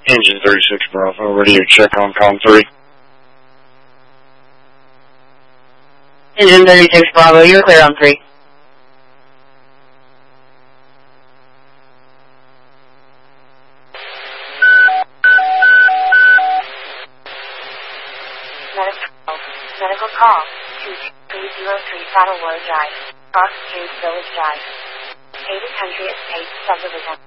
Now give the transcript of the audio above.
Engine 36 Bravo, radio check on COM 3. Engine 36 Bravo, you're clear on 3. Medical call 2303 Saddlewood Drive, Fox Street Village Drive. Haven Country Estate Subdivision.